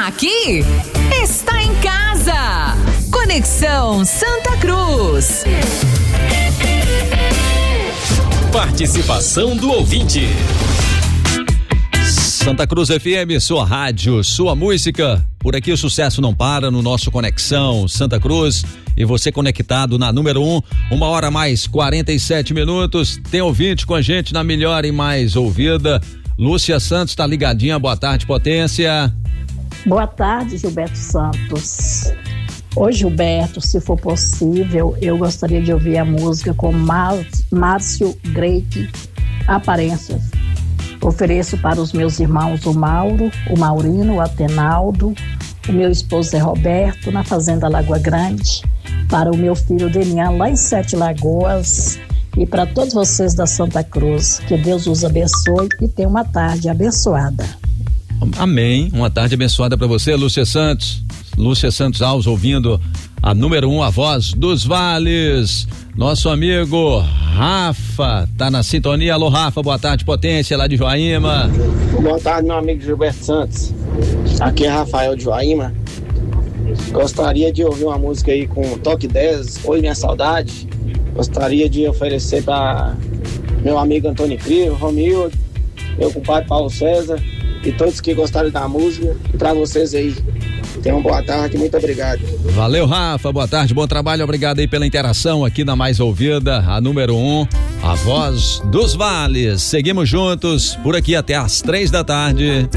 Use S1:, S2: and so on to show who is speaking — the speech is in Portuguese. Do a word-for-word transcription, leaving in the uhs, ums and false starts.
S1: aqui está em casa. Conexão Santa Cruz.
S2: Participação do ouvinte.
S3: Santa Cruz F M, sua rádio, sua música. Por aqui o sucesso não para no nosso Conexão Santa Cruz. E você conectado na número um, uma hora mais quarenta e sete minutos. Tem ouvinte com a gente na melhor e mais ouvida. Lúcia Santos tá ligadinha. Boa tarde, Potência.
S4: Boa tarde, Gilberto Santos. Oi, Gilberto, se for possível, eu gostaria de ouvir a música com Mar- Márcio Greik, Aparências. Ofereço para os meus irmãos o Mauro, o Maurino, o Atenaldo, o meu esposo Zé Roberto, na Fazenda Lagoa Grande, para o meu filho Denian, lá em Sete Lagoas, e para todos vocês da Santa Cruz. Que Deus os abençoe e tenha uma tarde abençoada.
S3: Amém. Uma tarde abençoada para você, Lúcia Santos. Lúcia Santos Alves ouvindo a número um, a voz dos vales. Nosso amigo Rafa tá na sintonia. Alô, Rafa, boa tarde, Potência, lá de Joaíma.
S5: Boa tarde, meu amigo Gilberto Santos. Aqui é Rafael de Joaíma. Gostaria de ouvir uma música aí com Toque dez, Oi Minha Saudade. Gostaria de oferecer para meu amigo Antônio Crio, Romildo, meu compadre Paulo César e todos que gostaram da música. E para vocês aí. Tenham uma boa tarde, muito obrigado.
S3: Valeu, Rafa, boa tarde, bom trabalho, obrigado aí pela interação aqui na mais ouvida, a número um, a voz dos vales. Seguimos juntos por aqui até às três da tarde.